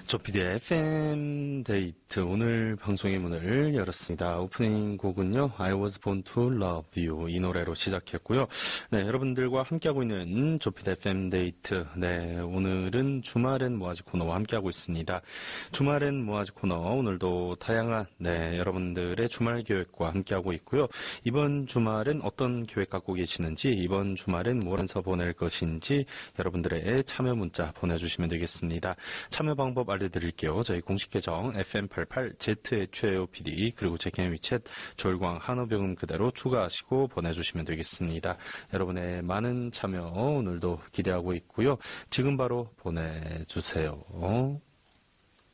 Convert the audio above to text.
조피디의 FM 데이트 오늘 방송의 문을 열었습니다. 오프닝 곡은요, I was born to love you 이 노래로 시작했고요. 네, 여러분들과 함께하고 있는 조피디 FM 데이트. 네, 오늘은 주말엔 뭐하지 코너와 함께하고 있습니다. 주말엔 뭐하지 코너 오늘도 다양한 여러분들의 주말 계획과 함께하고 있고요. 이번 주말엔 어떤 계획 갖고 계시는지, 이번 주말엔 뭘 해서 보낼 것인지 여러분들의 참여 문자 보내주시면 되겠습니다. 참여 방법 알려드릴게요. 저희 공식 계정 FM88Z의 최혜호 PD 그리고 제 개인 위챗 조일광 한우병음 그대로 추가하시고 보내주시면 되겠습니다. 여러분의 많은 참여 오늘도 기대하고 있고요. 지금 바로 보내주세요.